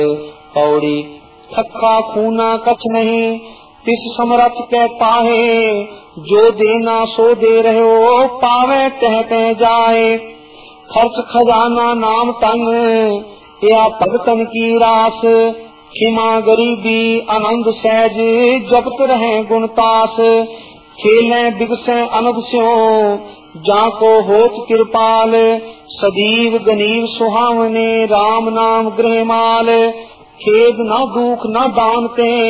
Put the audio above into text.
पौड़ी थक्का खूना कछ नहीं तिस समरथ के पाहे जो देना सो दे रहे हो पावे कहते जाए खर्च खजाना नाम तन या भगतन की रास खिमा गरीबी आनंद सहज जपत रहे गुणतास खेलें बिगसें अनद स्यों जाको होत कृपाल सदीव गनीव सुहावने राम नाम गृहमाल खेद न दुख न दानते